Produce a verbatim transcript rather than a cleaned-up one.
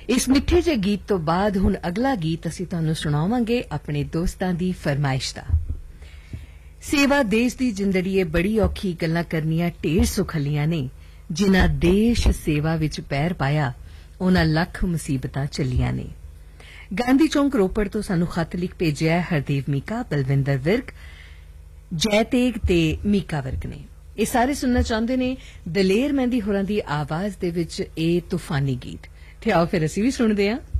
इस मिठे जे गीत तो बाद हुण अगला गीत असीं तुहानूं सुणावांगे अपने दोस्तां दी फरमाइश दा। सेवा देश दी जिंदड़ीए बड़ी औखी गल्लां करनियां ढेर सुखलियां ने, जिन्हां देश सेवा विच पैर पाया उन्हां लख मुसीबतां चलियां ने। गांधी चौंक रोपड़ तो सानूं खत लिख भेजिआ हरदेव मीका, बलविंदर विरक, जयतेग ते मीका विरक ने। ਇਹ ਸਾਰੇ ਸੁਣਨਾ ਚਾਹੁੰਦੇ ਨੇ ਦਲੇਰ ਮਹਿੰਦੀ ਹੋਰਾਂ ਦੀ ਆਵਾਜ਼ ਦੇ ਵਿੱਚ ਇਹ ਤੂਫਾਨੀ ਗੀਤ। ਤੇ ਆਓ ਫਿਰ ਅਸੀਂ ਵੀ ਸੁਣਦੇ ਹਾਂ।